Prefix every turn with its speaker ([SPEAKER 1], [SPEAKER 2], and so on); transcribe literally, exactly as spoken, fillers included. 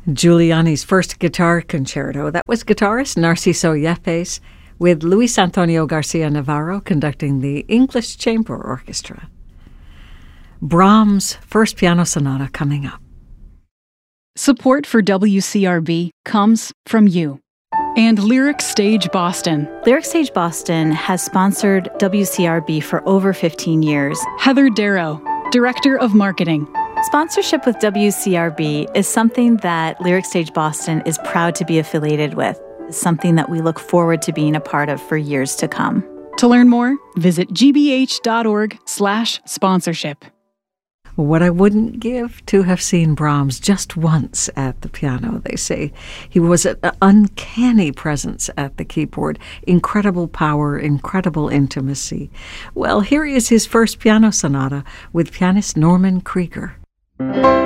[SPEAKER 1] Giuliani's first guitar concerto. That was guitarist Narciso Yepes with Luis Antonio Garcia Navarro conducting the English Chamber Orchestra. Brahms' first piano sonata coming up.
[SPEAKER 2] Support for W C R B comes from you and Lyric Stage Boston.
[SPEAKER 3] Lyric Stage Boston has sponsored W C R B for over fifteen years.
[SPEAKER 2] Heather Darrow, Director of Marketing.
[SPEAKER 3] Sponsorship with W C R B is something that Lyric Stage Boston is proud to be affiliated with. It's something that we look forward to being a part of for years to come.
[SPEAKER 2] To learn more, visit gbh.org slash sponsorship.
[SPEAKER 1] What I wouldn't give to have seen Brahms just once at the piano, they say. He was an uncanny presence at the keyboard. Incredible power, incredible intimacy. Well, here is his first piano sonata with pianist Norman Krieger.